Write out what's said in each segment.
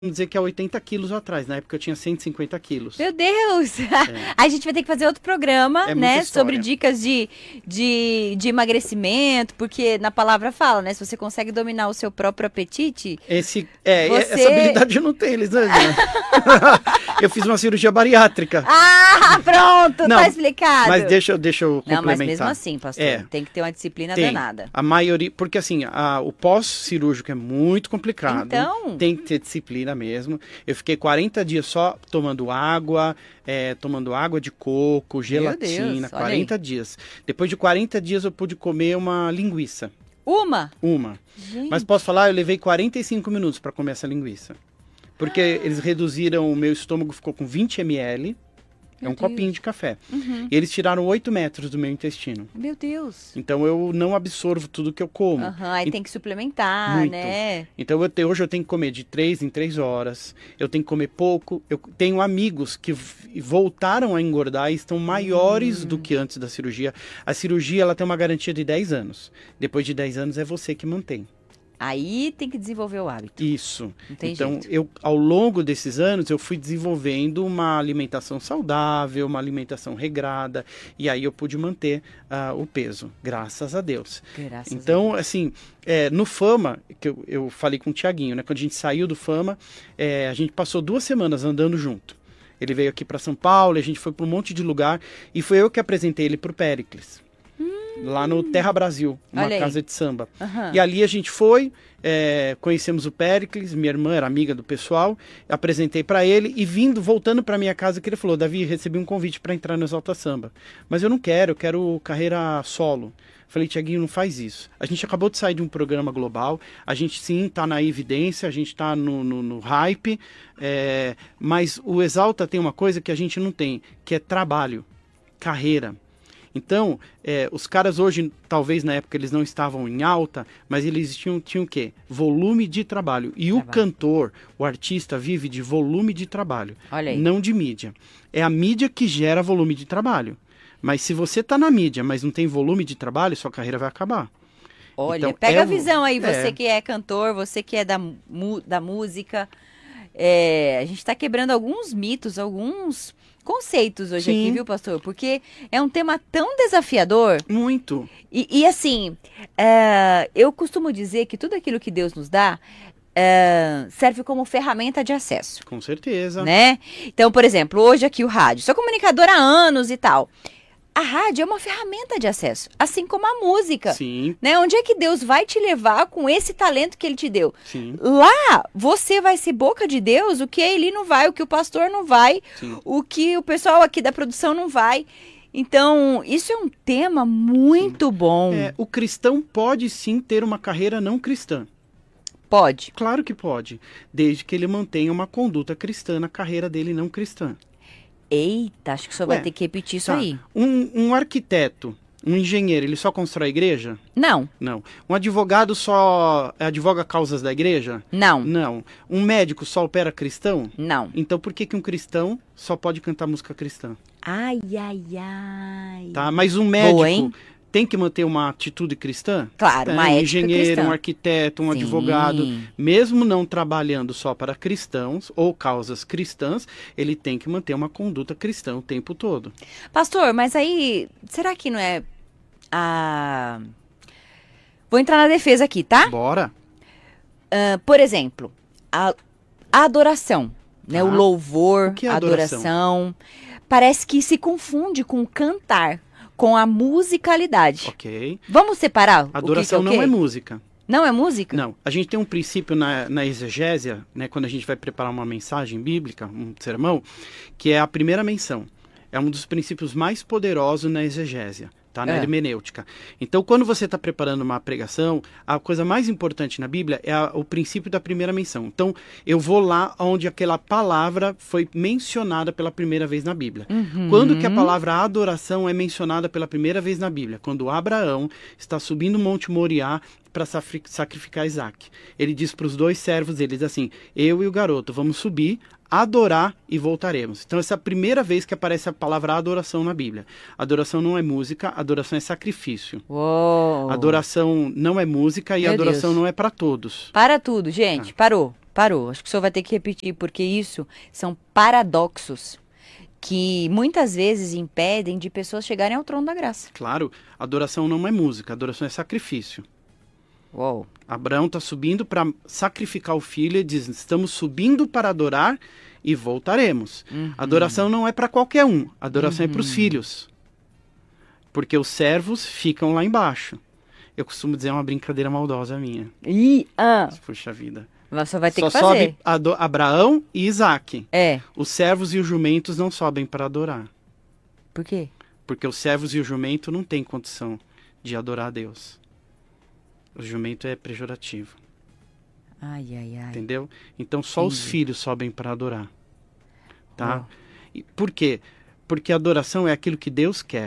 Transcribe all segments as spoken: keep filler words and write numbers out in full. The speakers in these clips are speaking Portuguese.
dizer que há oitenta quilos atrás, na época eu tinha cento e cinquenta quilos. Meu Deus! É. A gente vai ter que fazer outro programa, é né, sobre dicas de, de, de emagrecimento, porque na palavra fala, né, se você consegue dominar o seu próprio apetite... Esse, é, você... essa habilidade eu não tenho, Elisângela. Eu fiz uma cirurgia bariátrica. Ah, pronto, não, tá explicado. Mas deixa, deixa eu complementar. Não, mas mesmo assim, pastor, é. tem que ter uma disciplina tem. danada. A maioria, porque assim, a, o pós-cirúrgico é muito complicado. Então... Tem que ter disciplina mesmo. Eu fiquei quarenta dias só tomando água, é, tomando água de coco, gelatina, quarenta dias. Depois de quarenta dias eu pude comer uma linguiça. Uma? Uma. Gente. Mas posso falar, eu levei quarenta e cinco minutos para comer essa linguiça. Porque ah. eles reduziram, o meu estômago ficou com vinte mililitros. É um Deus. copinho de café. Uhum. E eles tiraram oito metros do meu intestino. Meu Deus. Então eu não absorvo tudo que eu como. Uhum, aí e... tem que suplementar, muito. né? Então eu te... hoje eu tenho que comer de três em três horas. Eu tenho que comer pouco. Eu tenho amigos que voltaram a engordar e estão maiores hum. do que antes da cirurgia. A cirurgia ela tem uma garantia de dez anos. Depois de dez anos é você que mantém. Aí tem que desenvolver o hábito. Isso. Não tem então, jeito. eu, ao longo desses anos, eu fui desenvolvendo uma alimentação saudável, uma alimentação regrada, e aí eu pude manter uh, o peso, graças a Deus. Graças então, a Deus. assim, é, no Fama, que eu, eu falei com o Tiaguinho, né? Quando a gente saiu do Fama, é, a gente passou duas semanas andando junto. Ele veio aqui para São Paulo, a gente foi para um monte de lugar, e foi eu que apresentei ele para o Péricles. Lá no Terra Brasil, uma casa de samba. Uhum. E ali a gente foi, é, conhecemos o Péricles, minha irmã era amiga do pessoal, apresentei para ele e vindo, voltando para minha casa, que ele falou, Davi, recebi um convite para entrar no Exalta Samba. Mas eu não quero, eu quero carreira solo. Falei, Tiaguinho, não faz isso. A gente acabou de sair de um programa global, a gente sim está na evidência, a gente está no, no, no hype, é, mas o Exalta tem uma coisa que a gente não tem, que é trabalho, carreira. Então, é, os caras hoje, talvez na época eles não estavam em alta, mas eles tinham, tinham o quê? Volume de trabalho. E trabalho. O cantor, o artista, vive de volume de trabalho, Olha aí. Não de mídia. É a mídia que gera volume de trabalho. Mas se você está na mídia, mas não tem volume de trabalho, sua carreira vai acabar. Olha, então, pega é a visão aí, você é. que é cantor, você que é da, da música. É, a gente está quebrando alguns mitos, alguns... conceitos hoje Sim. aqui, viu, pastor? Porque é um tema tão desafiador. Muito. E, e assim, é, eu costumo dizer que tudo aquilo que Deus nos dá é, serve como ferramenta de acesso. Com certeza. Né? Então, por exemplo, hoje aqui o rádio. Sou comunicadora há anos e tal. A rádio é uma ferramenta de acesso, assim como a música. Sim. Né? Onde é que Deus vai te levar com esse talento que Ele te deu? Sim. Lá, você vai ser boca de Deus, o que ele não vai, o que o pastor não vai, Sim. o que o pessoal aqui da produção não vai. Então, isso é um tema muito sim. bom. É, o cristão pode sim ter uma carreira não cristã. Pode. Claro que pode, desde que ele mantenha uma conduta cristã na carreira dele não cristã. Eita, acho que o senhor Ué, vai ter que repetir isso tá. aí. Um, um arquiteto, um engenheiro, ele só constrói igreja? Não. Não. Um advogado só advoga causas da igreja? Não. Não. Um médico só opera cristão? Não. Então por que, que um cristão só pode cantar música cristã? Ai, ai, ai. Tá, mas um médico... Boa, hein? Tem que manter uma atitude cristã? Claro, uma um ética engenheiro, cristã. um arquiteto, um Sim. advogado, mesmo não trabalhando só para cristãos ou causas cristãs, ele tem que manter uma conduta cristã o tempo todo. Pastor, mas aí, será que não é a... Vou entrar na defesa aqui, tá? Bora. Uh, por exemplo, a, a adoração, né? Ah, o louvor, o que é a adoração? adoração, parece que se confunde com cantar. Com a musicalidade. Ok. Vamos separar? Adoração o que que é o não é música. Não é música? Não. A gente tem um princípio na, na exegésia, né, quando a gente vai preparar uma mensagem bíblica, um sermão, que é a primeira menção. É um dos princípios mais poderosos na exegésia. Tá, na É. hermenêutica. Então, quando você está preparando uma pregação, a coisa mais importante na Bíblia é a, o princípio da primeira menção. Então, eu vou lá onde aquela palavra foi mencionada pela primeira vez na Bíblia. Uhum. Quando que a palavra adoração é mencionada pela primeira vez na Bíblia? Quando Abraão está subindo o Monte Moriá para sacrificar Isaac. Ele diz para os dois servos, ele diz assim, eu e o garoto vamos subir, adorar e voltaremos. Então essa é a primeira vez que aparece a palavra adoração na Bíblia. Adoração não é música, adoração é sacrifício. Uou. Adoração não é música e Meu adoração Deus. não é para todos. Para tudo, gente. Parou. Parou. Acho que o senhor vai ter que repetir, porque isso são paradoxos que muitas vezes impedem de pessoas chegarem ao trono da graça. Claro, adoração não é música, adoração é sacrifício. Uou. Abraão está subindo para sacrificar o filho e diz, estamos subindo para adorar e voltaremos. Uhum. Adoração não é para qualquer um, adoração Uhum. é para os filhos. Porque os servos ficam lá embaixo. Eu costumo dizer, é uma brincadeira maldosa minha. Ih, ah. Puxa vida. Mas só vai ter Só que fazer. sobe Ado- Abraão e Isaac. É. Os servos e os jumentos não sobem para adorar. Por quê? Porque os servos e o jumento não têm condição de adorar a Deus. O jumento é pejorativo, Ai, ai, ai. entendeu? Então só os Entendi. filhos sobem para adorar, tá? Uau. E por quê? Porque a adoração é aquilo que Deus quer,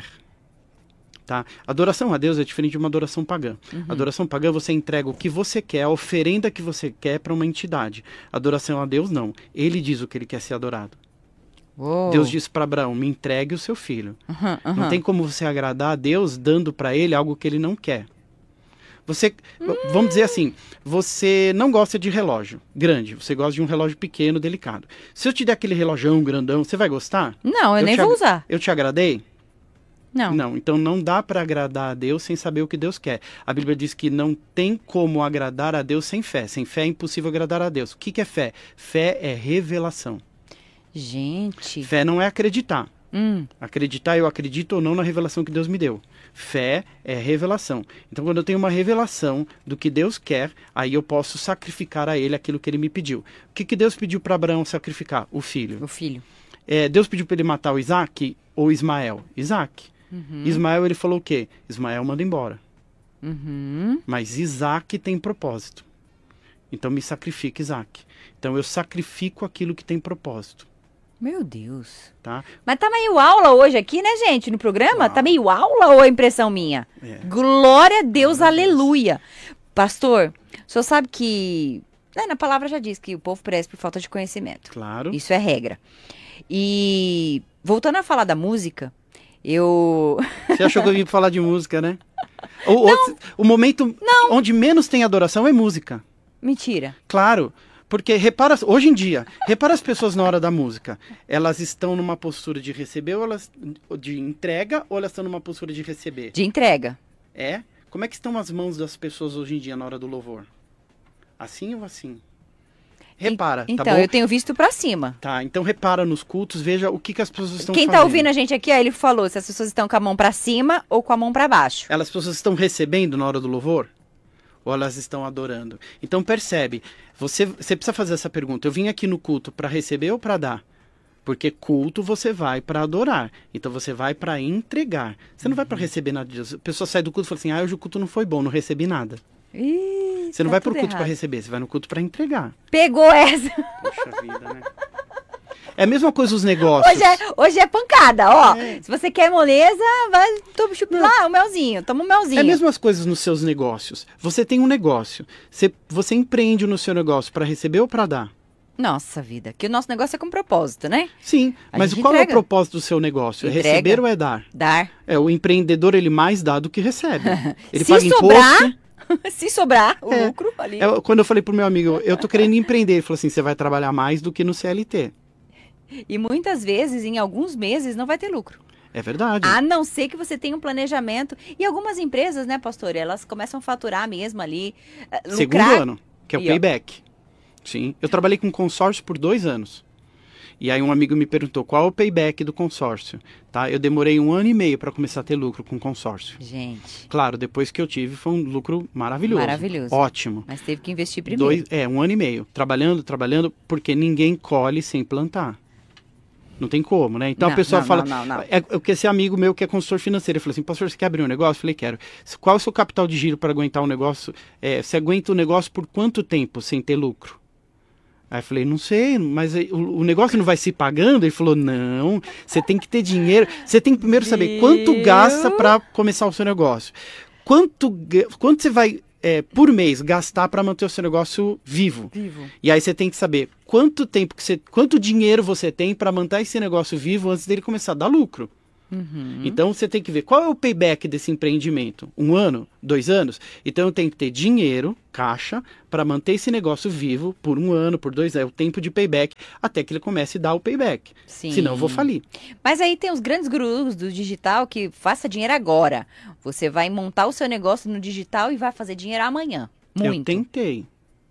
tá? Adoração a Deus é diferente de uma adoração pagã. Uhum. Adoração pagã você entrega o que você quer, a oferenda que você quer para uma entidade. Adoração a Deus não. Ele diz o que ele quer ser adorado. Uou. Deus disse para Abraão, me entregue o seu filho. Uhum, uhum. Não tem como você agradar a Deus dando para ele algo que ele não quer. Você, vamos dizer assim, você não gosta de relógio grande, você gosta de um relógio pequeno, delicado. Se eu te der aquele relógio grandão, você vai gostar? Não, eu, Eu nem te vou ag- usar. Eu te agradei? Não. Não, então não dá para agradar a Deus sem saber o que Deus quer. A Bíblia diz que não tem como agradar a Deus sem fé. Sem fé é impossível agradar a Deus. O que, que é fé? Fé é revelação. Gente. Fé não é acreditar. Hum. Acreditar, eu acredito ou não na revelação que Deus me deu. Fé é revelação. Então, quando eu tenho uma revelação do que Deus quer, aí eu posso sacrificar a Ele aquilo que Ele me pediu. O que, que Deus pediu para Abraão sacrificar? O filho. O filho. É, Deus pediu para ele matar o Isaac ou Ismael? Isaac. Uhum. Ismael, ele falou o quê? Ismael manda embora. Uhum. Mas Isaac tem propósito. Então, me sacrifica Isaac. Então, eu sacrifico aquilo que tem propósito. Meu Deus. Tá? Mas tá meio aula hoje aqui, né, gente? No programa? Tá. Tá meio aula ou é impressão minha? É. Glória a Deus, Glória a Deus. aleluia. Pastor, o senhor sabe que... né, na palavra já diz que o povo perece por falta de conhecimento. Claro. Isso é regra. E voltando a falar da música, eu... Você achou que eu vim falar de música, né? O, o, o momento onde menos tem adoração é música. Mentira. Claro. Porque repara, hoje em dia, repara as pessoas na hora da música. Elas estão numa postura de receber ou elas de entrega ou elas estão numa postura de receber? De entrega. É? Como é que estão as mãos das pessoas hoje em dia na hora do louvor? Assim ou assim? Repara, Então, tá bom? eu tenho visto pra cima. Tá, então repara nos cultos, veja o que, que as pessoas estão Quem fazendo. tá ouvindo a gente aqui, ó, ele falou se as pessoas estão com a mão pra cima ou com a mão pra baixo. Elas pessoas estão recebendo na hora do louvor? Ou elas estão adorando? Então percebe, você, você precisa fazer essa pergunta. Eu vim aqui no culto para receber ou para dar? Porque culto você vai para adorar. Então você vai para entregar. Você não vai para receber nada de Deus. A pessoa sai do culto e fala assim, ah, hoje o culto não foi bom, não recebi nada. Ih, Você não tá vai para o tudo culto para errado. receber, você vai no culto para entregar. Pegou essa. Poxa vida, né? É a mesma coisa os negócios. Hoje é, hoje é pancada, ó. É. Se você quer moleza, vai to- chupa lá o melzinho. Toma o melzinho. É as mesmas coisas nos seus negócios. Você tem um negócio. Você, você empreende no seu negócio para receber ou para dar? Nossa vida, que o nosso negócio é com propósito, né? Sim, A mas gente qual é entrega. o propósito do seu negócio? É Entrega. receber ou é dar? Dar. É, o empreendedor, ele mais dá do que recebe. Ele Se paga sobrar, imposto. Se sobrar o É. lucro ali. É, quando eu falei pro meu amigo, eu tô querendo empreender, ele falou assim, você vai trabalhar mais do que no C L T. E muitas vezes, em alguns meses, não vai ter lucro. É verdade. A não ser que você tenha um planejamento. E algumas empresas, né, pastor, elas começam a faturar mesmo ali. eh, Segundo lucrar. ano, que é o E, ó. payback. Sim, eu trabalhei com consórcio por dois anos. E aí um amigo me perguntou, qual é o payback do consórcio? Tá? Eu demorei um ano e meio para começar a ter lucro com consórcio. Gente, Claro, depois que eu tive, foi um lucro maravilhoso. Maravilhoso. Ótimo. mas teve que investir primeiro. Dois, é, um ano e meio. Trabalhando, trabalhando, porque ninguém colhe sem plantar. Não tem como, né? Então Não, a pessoa não, fala. não, não, não. É, é que esse amigo meu que é consultor financeiro, ele falou assim: pastor, você quer abrir um negócio? Eu falei: quero. Qual é o seu capital de giro para aguentar um negócio? É, você aguenta o negócio por quanto tempo sem ter lucro? Aí eu falei: não sei, mas aí, o, o negócio não vai se pagando? Ele falou: não, você tem que ter dinheiro. Você tem que primeiro saber quanto gasta para começar o seu negócio. Quanto, ga- quanto você vai, é, por mês, gastar para manter o seu negócio vivo? Vivo. E aí você tem que saber quanto tempo que você, quanto dinheiro você tem para manter esse negócio vivo antes dele começar a dar lucro. Uhum. Então você tem que ver qual é o payback desse empreendimento. Um ano? Dois anos? Então eu tenho que ter dinheiro, caixa, para manter esse negócio vivo por um ano, por dois anos. É o tempo de payback até que ele comece a dar o payback. Sim. Senão eu vou falir. Mas aí tem os grandes gurus do digital que faça dinheiro agora. Você vai montar o seu negócio no digital e vai fazer dinheiro amanhã. Muito. Eu tentei.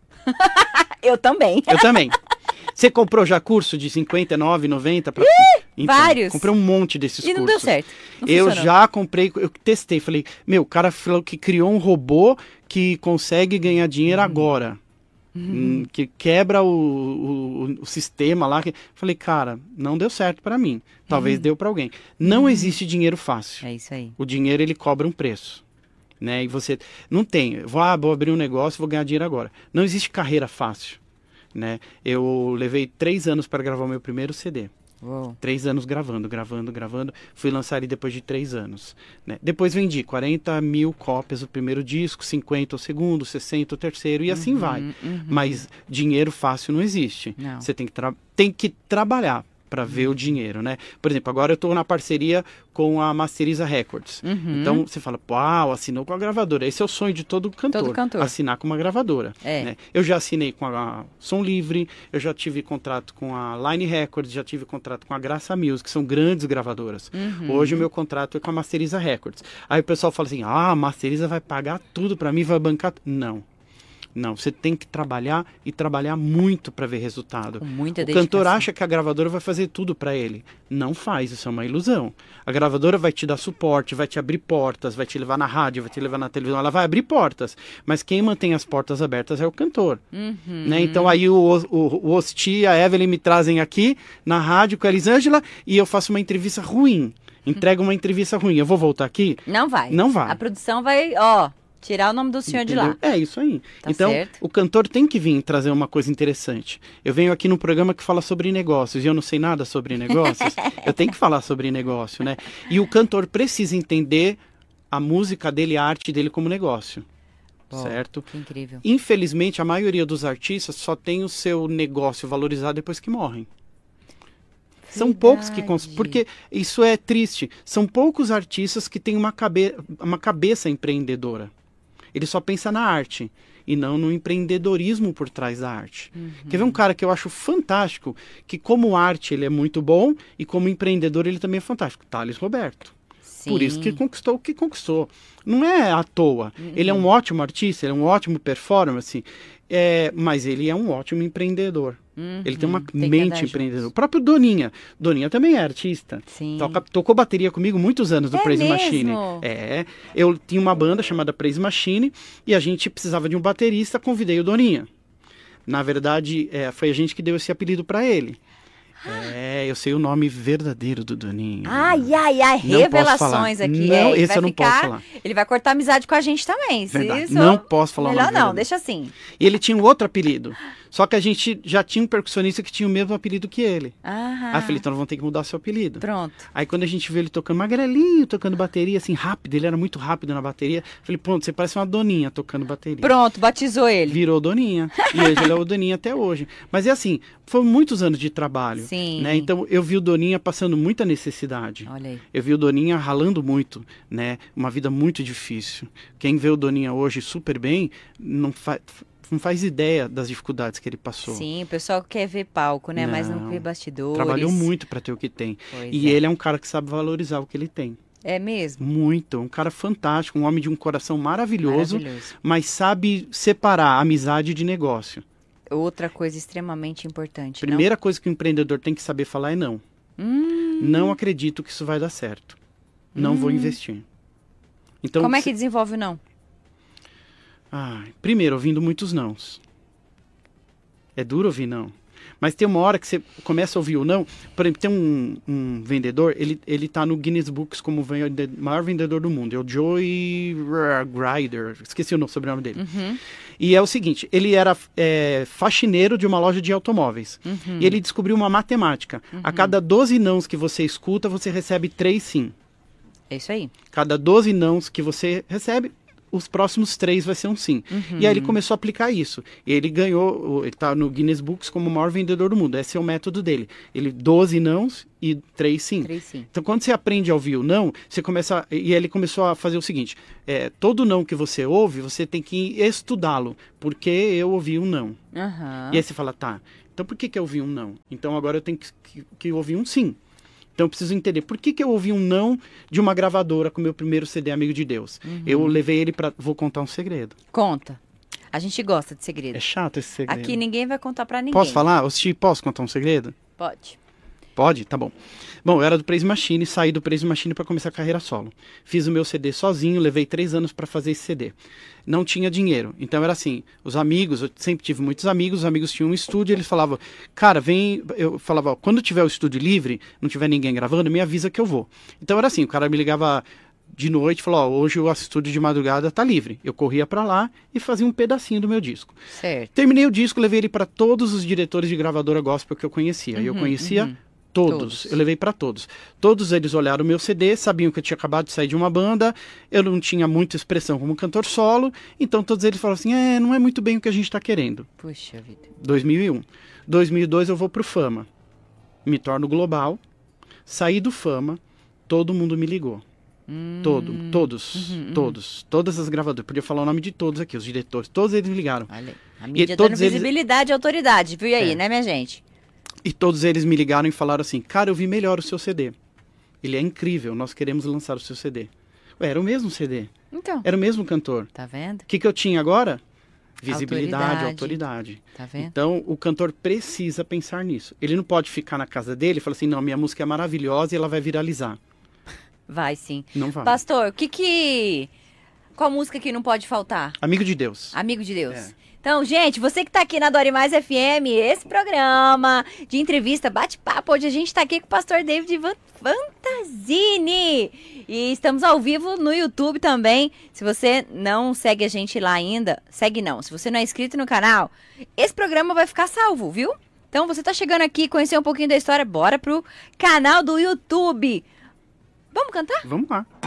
Eu também. Eu também. Você comprou já curso de cinquenta e nove, noventa? Pra... Então, vários. Comprei um monte desses E cursos. não deu certo. Não eu funcionou. já comprei, eu testei. Falei, meu, o cara falou que criou um robô que consegue ganhar dinheiro Uhum. agora. Hum, que quebra o, o, o sistema lá. Que... Falei, cara, não deu certo pra mim. Talvez deu pra alguém. Não existe dinheiro fácil. É isso aí. O dinheiro, ele cobra um preço. Né? E você não tem, vou, ah, vou abrir um negócio, vou ganhar dinheiro agora. Não existe carreira fácil. Né? Eu levei três anos para gravar o meu primeiro C D. Uou. Três anos gravando, gravando, gravando. Fui lançar ele depois de três anos. Né? Depois vendi quarenta mil cópias do primeiro disco, cinquenta o segundo, sessenta o terceiro, e assim Uhum, vai. uhum. Mas dinheiro fácil não existe. Não. Você tem que, tra- tem que trabalhar para ver o dinheiro, né? Por exemplo, agora eu estou na parceria com a Masteriza Records. Uhum. Então você fala, uau, assinou com a gravadora. Esse é o sonho de todo cantor, Todo cantor. assinar com uma gravadora. É. Né? Eu já assinei com a Som Livre, eu já tive contrato com a Line Records, já tive contrato com a Graça Music, que são grandes gravadoras. Uhum. Hoje o meu contrato é com a Masteriza Records. Aí o pessoal fala assim, ah, a Masteriza vai pagar tudo para mim, vai bancar... Não. Não, você tem que trabalhar e trabalhar muito para ver resultado. Com muita O dedicação. cantor acha que a gravadora vai fazer tudo para ele. Não faz, isso é uma ilusão. A gravadora vai te dar suporte, vai te abrir portas, vai te levar na rádio, vai te levar na televisão, ela vai abrir portas. Mas quem mantém as portas abertas é o cantor. Uhum. Né? Então aí o, o, o Osti e a Evelyn me trazem aqui na rádio com a Elisângela e eu faço uma entrevista ruim. Entrego uma entrevista ruim. Eu vou voltar aqui? Não vai. Não vai. A produção vai, ó, tirar o nome do senhor de lá. Entendeu? É isso aí. Tá então, certo. o cantor tem que vir trazer uma coisa interessante. Eu venho aqui num programa que fala sobre negócios e eu não sei nada sobre negócios. Eu tenho que falar sobre negócio, né? E o cantor precisa entender a música dele, a arte dele como negócio. Pô, certo? Que incrível. Infelizmente, a maioria dos artistas só tem o seu negócio valorizado depois que morrem. São poucos que cons... Verdade. Porque isso é triste. São poucos artistas que têm uma, cabe... uma cabeça empreendedora. Ele só pensa na arte e não no empreendedorismo por trás da arte. Uhum. Quer ver um cara que eu acho fantástico, que como arte ele é muito bom e como empreendedor ele também é fantástico? Thales Roberto. Sim. Por isso que conquistou o que conquistou. Não é à toa. Uhum. Ele é um ótimo artista, ele é um ótimo performance, é... mas ele é um ótimo empreendedor. Uhum. Ele tem uma Tem que mente andar empreendedora. O juntos. próprio Doninha. Doninha também é artista. Sim. Toca, tocou bateria comigo muitos anos no É Praise mesmo? Machine. É. Eu tinha uma banda chamada Praise Machine e a gente precisava de um baterista, convidei o Doninha. Na verdade, é, foi a gente que deu esse apelido para ele. É, eu sei o nome verdadeiro do Doninha. Ai, ai, ai, Não revelações posso falar. aqui. Não, é, ele esse vai eu não ficar- posso falar. Ele vai cortar amizade com a gente também. se Verdade, isso- não posso falar o Melhor nome não, verdadeiro. deixa assim. E ele tinha um outro apelido. Só que a gente já tinha um percussionista que tinha o mesmo apelido que ele. Ah, Aí eu falei, então nós vamos ter que mudar seu apelido. pronto. Aí quando a gente viu ele tocando magrelinho, tocando bateria, assim, rápido, ele era muito rápido na bateria. Eu falei, pronto, você parece uma Doninha tocando bateria. Pronto, batizou ele. Virou Doninha. E hoje ele é o Doninha até hoje. Mas é assim, foram muitos anos de trabalho. Sim. Né? Então eu vi o Doninha passando muita necessidade. Olha aí. Eu vi o Doninha ralando muito, né? Uma vida muito difícil. Quem vê o Doninha hoje super bem, não, fa não faz ideia das dificuldades que ele passou. Sim, o pessoal quer ver palco, né? Mas não Não. vê bastidores. Trabalhou muito para ter o que tem. Pois E é. ele é um cara que sabe valorizar o que ele tem. É mesmo? Muito. Um cara fantástico, um homem de um coração maravilhoso, Maravilhoso. mas sabe separar amizade de negócio. Outra coisa extremamente importante. Primeira coisa que o empreendedor tem que saber falar é não. Não? Hum, Não acredito que isso vai dar certo. Não vou investir. Então, como é se- que desenvolve o não? Ah, primeiro, ouvindo muitos nãos. É duro ouvir não. Mas tem uma hora que você começa a ouvir o não. Por exemplo, tem um, um vendedor, ele, ele tá no Guinness Books como o vende- maior vendedor do mundo. É o Joey Grider. Esqueci o nome- sobrenome dele. Uhum, E é o seguinte, ele era é, faxineiro de uma loja de automóveis. uhum. E ele descobriu uma matemática. A cada doze nãos que você escuta, você recebe três sim. É isso aí. Cada doze nãos que você recebe, os próximos três vai ser um sim. Uhum. E aí ele começou a aplicar isso. E ele ganhou, ele tá no Guinness Books como o maior vendedor do mundo. Esse é o método dele. Ele doze nãos e três sim. Três sim. Então quando você aprende a ouvir o não, você começa... A, e ele começou a fazer o seguinte, é, todo não que você ouve, você tem que estudá-lo. Porque eu ouvi um não. Uhum. E aí você fala, tá, então por que que eu ouvi um não? Então agora eu tenho que, que, que ouvir um sim. Então eu preciso entender por que que eu ouvi um não de uma gravadora com o meu primeiro C D Amigo de Deus. Uhum. Eu levei ele pra... Vou contar um segredo. Conta. A gente gosta de segredo. É chato esse segredo. Aqui ninguém vai contar pra ninguém. Posso falar? Osti, posso contar um segredo? Pode. Pode? Tá bom. Bom, eu era do Praise Machine, saí do Praise Machine para começar a carreira solo. Fiz o meu C D sozinho, levei três anos para fazer esse C D. Não tinha dinheiro. Então era assim, os amigos, eu sempre tive muitos amigos, os amigos tinham um estúdio, eles falavam, cara, vem... Eu falava, ó, quando tiver o estúdio livre, não tiver ninguém gravando, me avisa que eu vou. Então era assim, o cara me ligava de noite e falou, ó, hoje o estúdio de madrugada tá livre. Eu corria para lá e fazia um pedacinho do meu disco. Certo. Terminei o disco, levei ele para todos os diretores de gravadora gospel que eu conhecia. E eu Uhum, conhecia... uhum. Todos. Todos. Eu levei para todos. Todos eles olharam o meu C D, sabiam que eu tinha acabado de sair de uma banda, eu não tinha muita expressão como cantor solo, então todos eles falaram assim, é, não é muito bem o que a gente está querendo. Puxa vida. dois mil e um. dois mil e dois eu vou pro Fama. Me torno global, saí do Fama, todo mundo me ligou. Hum. Todo, todos, Uhum, uhum. todos, todas as gravadoras, podia falar o nome de todos aqui, os diretores, todos eles me ligaram. Olha aí. A mídia todos dando eles- visibilidade e autoridade, viu? E aí, É. né, minha gente? E todos eles me ligaram e falaram assim, cara, eu vi melhor o seu C D. Ele é incrível, nós queremos lançar o seu C D. Ué, era o mesmo C D, Então, era o mesmo cantor. tá vendo? O que, que eu tinha agora? Visibilidade, Autoridade. autoridade. Tá vendo? Então, o cantor precisa pensar nisso. Ele não pode ficar na casa dele e falar assim, não, minha música é maravilhosa e ela vai viralizar. Vai sim. Não vai. Pastor, o que que... Qual música que não pode faltar? Amigo de Deus. Amigo de Deus. É. Então, gente, você que tá aqui na Dore Mais F M, esse programa de entrevista, bate-papo, hoje a gente tá aqui com o pastor David Van- Fantasini. E estamos ao vivo no YouTube também. Se você não segue a gente lá ainda, segue não. Se você não é inscrito no canal, esse programa vai ficar salvo, viu? Então, você tá chegando aqui, conhecer um pouquinho da história, bora pro canal do YouTube. Vamos cantar? Vamos lá.